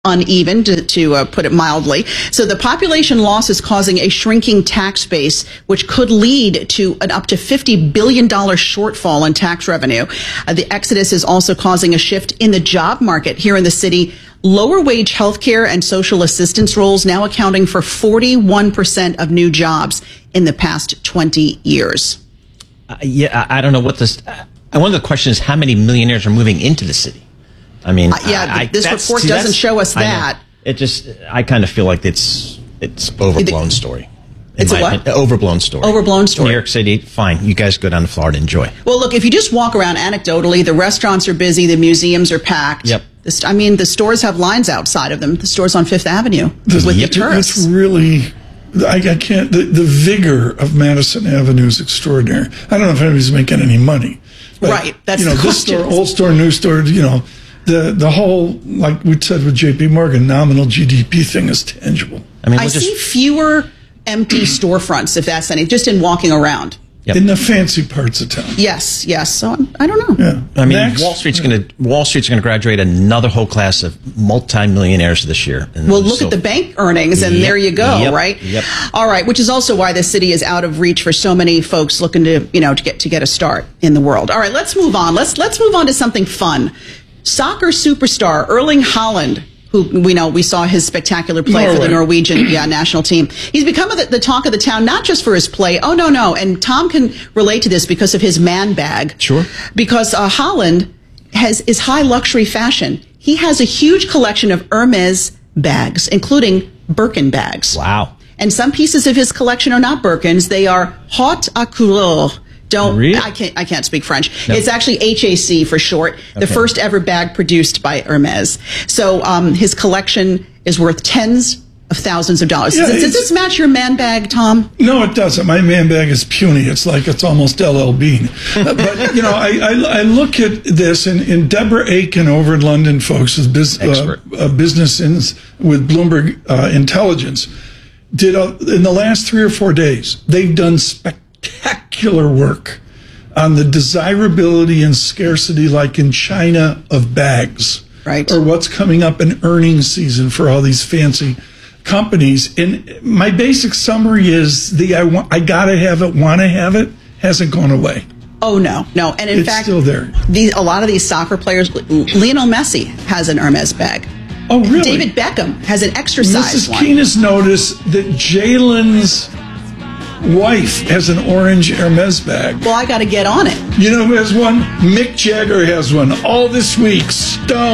uneven, to put it mildly. So the population loss is causing a shrinking tax base, which could lead to an up to $50 billion shortfall in tax revenue. The exodus is also causing a shift in the job market here in the city. Lower wage healthcare and social assistance roles now accounting for 41% of new jobs in the past 20 years. I don't know what this. One of the questions is how many millionaires are moving into the city. I mean, this report doesn't show us that. I kind of feel like it's overblown story. It's a what? Overblown story. Overblown story. New York City, fine. You guys go down to Florida, enjoy. Well, look, if you just walk around anecdotally, the restaurants are busy, the museums are packed. Yep. The stores have lines outside of them. The stores on Fifth Avenue with the tourists. It's really, I can't. The vigor of Madison Avenue is extraordinary. I don't know if anybody's making any money. But, right. That's the this question. store, old store, new store. The whole, like we said with J.P. Morgan, nominal GDP thing is tangible. I see fewer empty storefronts, if that's any, just in walking around. Yep. In the fancy parts of town. Yes. So I don't know. Yeah. I mean, Wall Street's going to graduate another whole class of multimillionaires this year. Well, look at the bank earnings, and there you go, right? Yep. All right, which is also why the city is out of reach for so many folks looking to get a start in the world. All right, let's move on. Let's move on to something fun. Soccer superstar Erling Haaland, who we saw his spectacular play for the Norwegian national team. He's become the talk of the town, not just for his play. Oh, no. And Tom can relate to this because of his man bag. Sure. Because Haaland is high luxury fashion. He has a huge collection of Hermes bags, including Birkin bags. Wow. And some pieces of his collection are not Birkins. They are haute couture. Really? I can't speak French. No. It's actually HAC for short. The first ever bag produced by Hermes. So his collection is worth tens of thousands of dollars. Yeah, does this match your man bag, Tom? No, it doesn't. My man bag is puny. It's like it's almost LL Bean. But I look at this, and Deborah Aiken over in London, folks, is business with Bloomberg Intelligence, did in the last 3 or 4 days. They've done spectacular work on the desirability and scarcity, like in China, of bags, right? Or what's coming up in earnings season for all these fancy companies. And my basic summary is I gotta have it, want to have it, hasn't gone away. Oh no. And in fact, still there. A lot of these soccer players, Lionel Messi has an Hermes bag. Oh really? David Beckham has an extra size one. Mrs. Keene has noticed that Jalen's wife has an orange Hermes bag. Well, I got to get on it. You know who has one? Mick Jagger has one. All this week, Stone.